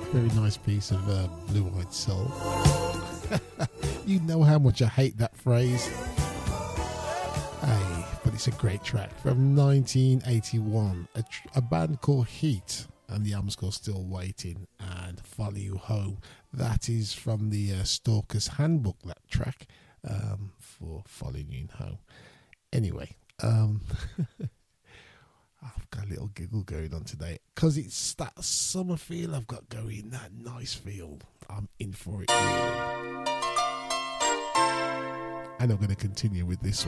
Very nice piece of Blue Eyed Soul. You know how much I hate that phrase. Hey, but it's a great track from 1981. A band called Heat, and the album's called Still Waiting, and Follow You Home. That is from the Stalker's Handbook, that track, for Following You Home. Anyway, I've got a little giggle going on today because it's that summer feel I've got going, that nice feel. I'm in for it, really. And I'm going to continue with this